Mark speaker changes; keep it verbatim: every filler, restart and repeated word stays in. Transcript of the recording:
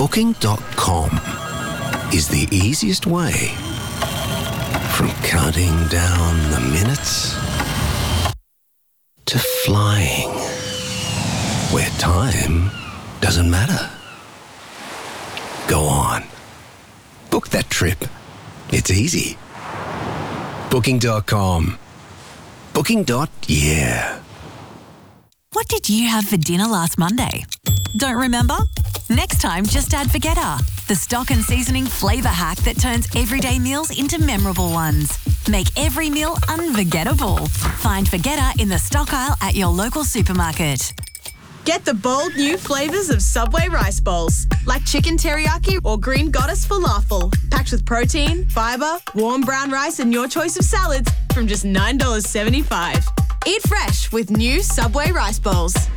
Speaker 1: Booking dot com is the easiest way from counting down the minutes to flying where time doesn't matter. Go on. Book that trip. It's easy. Booking dot com. Booking. Yeah.
Speaker 2: What did you have for dinner last Monday? Don't remember? Next time, just add Forgetter, the stock and seasoning flavour hack that turns everyday meals into memorable ones. Make every meal unforgettable. Find Forgetter in the stock aisle at your local supermarket.
Speaker 3: Get the bold new flavours of Subway rice bowls, like chicken teriyaki or green goddess falafel, packed with protein, fibre, warm brown rice and your choice of salads from just nine dollars seventy-five. Eat fresh with new Subway rice bowls.